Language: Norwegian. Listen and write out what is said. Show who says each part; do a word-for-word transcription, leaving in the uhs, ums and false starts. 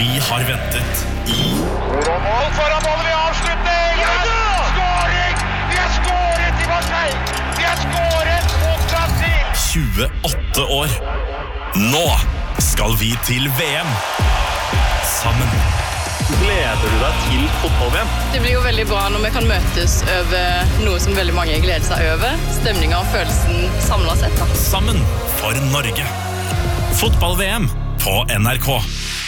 Speaker 1: Vi har ventet i
Speaker 2: Mål foran målet ved avslutning! Ja! Skåring! Vi har skåret i Marseille! Vi har skåret mot Brasil!
Speaker 1: tjueåtte år. Nå skal vi til V M. Sammen.
Speaker 3: Gleder du deg til fotball-V M?
Speaker 4: Det blir jo veldig bra når vi kan møtes over noe som veldig mange gleder seg over. Stemningen og følelsen samlet sett. Da.
Speaker 1: Sammen for Norge. Fotball-V M på N R K.